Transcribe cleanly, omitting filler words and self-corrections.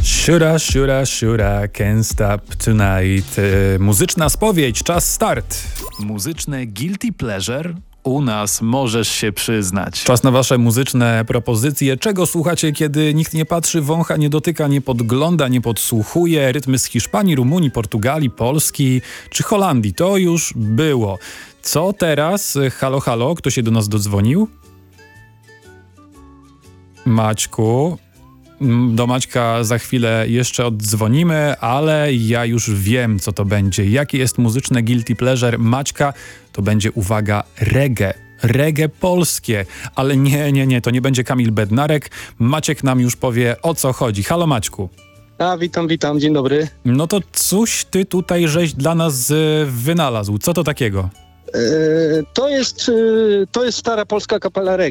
Shura, shura, shura, can't stop tonight. Muzyczna spowiedź, czas start. Muzyczne guilty pleasure? U nas możesz się przyznać. Czas na wasze muzyczne propozycje. Czego słuchacie, kiedy nikt nie patrzy, wącha, nie dotyka, nie podgląda, nie podsłuchuje? Rytmy z Hiszpanii, Rumunii, Portugalii, Polski czy Holandii. To już było. Co teraz? Halo, halo, kto się do nas dodzwonił? Maćku. Do Maćka za chwilę jeszcze oddzwonimy, ale ja już wiem, co to będzie. Jakie jest muzyczne guilty pleasure Maćka? To będzie, uwaga, reggae. Reggae polskie. Ale nie, to nie będzie Kamil Bednarek. Maciek nam już powie, o co chodzi. Halo, Maćku. Witam, dzień dobry. No to coś ty tutaj żeś dla nas wynalazł. Co to takiego? To jest stara polska kapela reggae.